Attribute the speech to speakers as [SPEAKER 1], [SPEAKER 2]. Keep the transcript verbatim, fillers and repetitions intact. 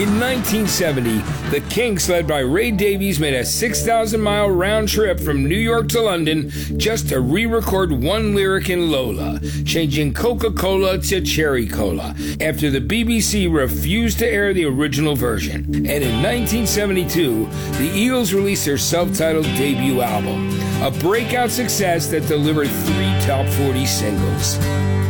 [SPEAKER 1] In nineteen seventy, the Kinks, led by Ray Davies, made a six thousand mile round trip from New York to London just to re-record one lyric in Lola, changing Coca-Cola to Cherry Cola, after the B B C refused to air the original version. And in nineteen seventy-two, the Eagles released their self-titled debut album, a breakout success that delivered three top forty singles.